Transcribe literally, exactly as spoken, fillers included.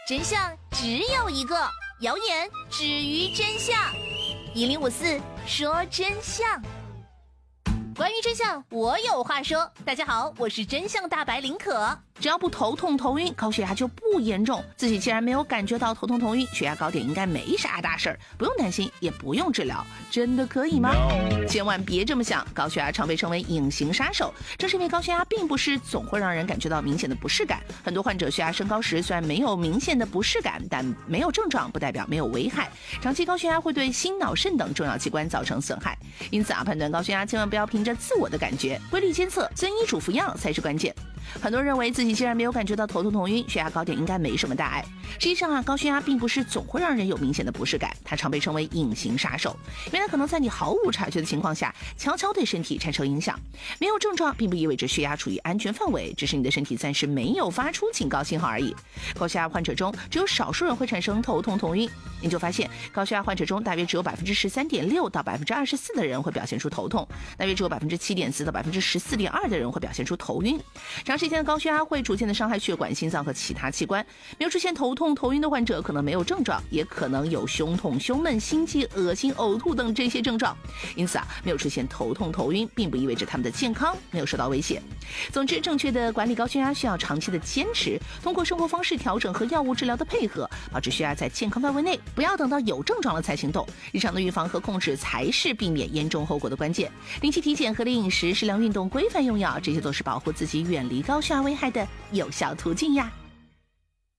真相只有一个，谣言止于真相。一零五四说真相。关于真相，我有话说。大家好，我是真相大白林可。 只要不头痛头晕，高血压就不严重。自己既然没有感觉到头痛头晕，血压高点应该没啥大事儿，不用担心，也不用治疗，真的可以吗？ No. 千万别这么想。高血压常被称为隐形杀手，正是因为高血压并不是总会让人感觉到明显的不适感。很多患者血压升高时虽然没有明显的不适感，但没有症状不代表没有危害。长期高血压会对心脑肾等重要器官造成损害，因此啊，判断高血压千万不要凭着自我的感觉，规律监测，遵医嘱服药才是关键。很多人认为自己既然没有感觉到头痛头晕，血压高点应该没什么大碍。实际上啊，高血压并不是总会让人有明显的不适感，它常被称为隐形杀手，因为它可能在你毫无察觉的情况下，悄悄对身体产生影响。没有症状并不意味着血压处于安全范围，只是你的身体暂时没有发出警告信号而已。高血压患者中，只有少数人会产生头痛头晕。研究发现，高血压患者中大约只有 百分之十三点六 到 百分之二十四 的人会表现出头痛，大约只有 百分之七点四 到 百分之十四点二 的人会表现出头晕。长时间的高血压会逐渐的伤害血管、心脏和其他器官。没有出现头痛头晕的患者可能没有症状，也可能有胸痛、胸闷、心悸、恶心、呕吐等这些症状。因此啊，没有出现头痛头晕并不意味着他们的健康没有受到威胁。总之，正确的管理高血压需要长期的坚持，通过生活方式调整和药物治疗的配合，保持血压在健康范围内，不要等到有症状了才行动。日常的预防和控制才是避免严重后果的关键。定期体检、合理饮食、适量运动、规范用药，这些都是保护自己远离高血压危害的有效途径呀。